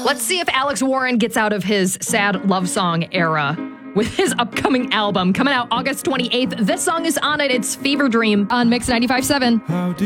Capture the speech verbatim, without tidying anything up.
Let's see if Alex Warren gets out of his sad love song era with his upcoming album coming out August twenty-eighth. This song is on it. It's Fever Dream on Mix ninety-five point seven.